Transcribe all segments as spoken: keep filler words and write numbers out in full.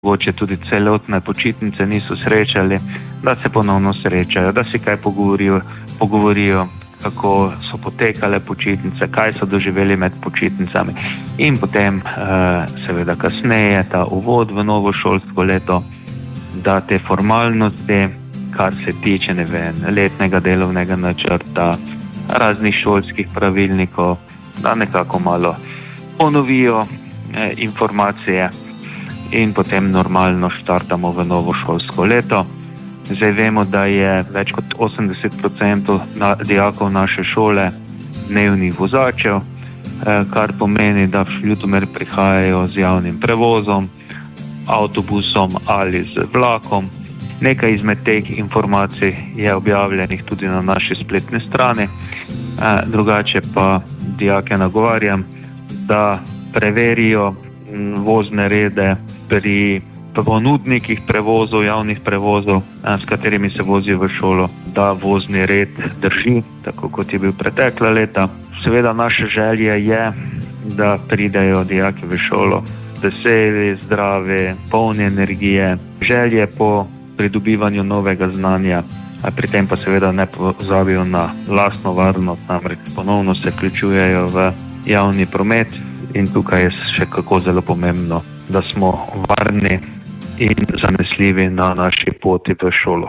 mogoče tudi celotne počitnice niso srečali, da se ponovno srečajo, da si kaj pogovorijo, pogovorijo, kako so potekale počitnice, kaj so doživeli med počitnicami in potem uh, seveda kasneje ta uvod v novo šolsko leto, da te formalnosti, kar se tiče ne vem, letnega delovnega načrta, raznih šolskih pravilnikov, da nekako malo ponovijo eh, informacije in potem normalno štartamo v novo šolsko leto. Zdaj vemo, da je več kot osemdeset procentov na, dijakov naše šole dnevnih vozačev, eh, kar pomeni, da v Ljutomer prihajajo z javnim prevozom, avtobusom ali z vlakom. Nekaj izmed teh informacij je objavljenih tudi na naši spletni strani, eh, drugače pa dijake nagovarjam, da preverijo m, vozne rede pri ponudnikih prevozov, javnih prevozov, eh, s katerimi se vozijo v šolo, da vozni red drži, tako kot je bil pretekla leta. Seveda naša želja je, da pridejo dijaki v šolo veseli, zdravi, polni energije, želje po pridobivanju novega znanja, a pri tem pa seveda ne pozabijo na lastno varnost, namreč ponovno se vključujejo v javni promet in tukaj je še kako zelo pomembno, da smo varni in zanesljivi na naši poti v šolo.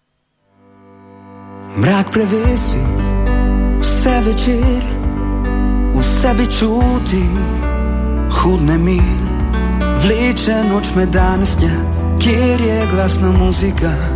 Mrak prevesi vse večer, v sebi čutim hud nemir, vleče noč me danes tja, kjer je glasna muzika.